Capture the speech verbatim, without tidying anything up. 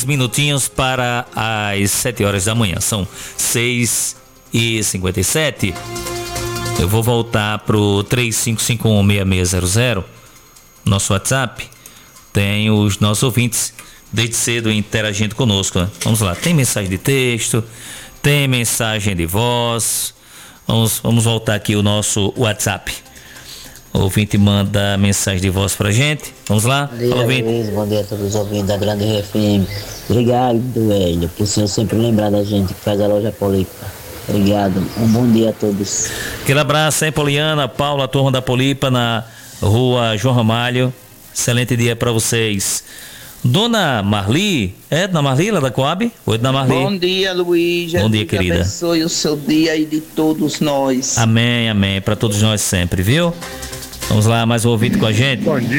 Minutinhos para as sete horas da manhã. São seis e cinquenta e sete. Eu vou voltar pro três cinco cinco um seis seis zero zero. Nosso WhatsApp. Tem os nossos ouvintes desde cedo interagindo conosco, né? Vamos lá. Tem mensagem de texto, tem mensagem de voz. Vamos, vamos voltar aqui o nosso WhatsApp. O ouvinte manda mensagem de voz pra gente. Vamos lá. Bom dia, Fala, ouvinte. Luiz. Bom dia a todos os ouvintes da Grande F M. Obrigado, Hélio, por senhor sempre lembrar da gente que faz a loja Polipa. Obrigado. Um bom dia a todos. Aquele abraço, hein, Poliana, Paula, turma da Polipa, na rua João Ramalho. Excelente dia pra vocês. Dona Marli, é Dona Marli lá da Coab? Oi, Dona Marli. Bom dia, Luiz. Bom dia, Deus querida. abençoe o seu dia e de todos nós. Amém, amém, pra todos nós sempre, viu? Vamos lá, mais um ouvinte com a gente. Bom dia.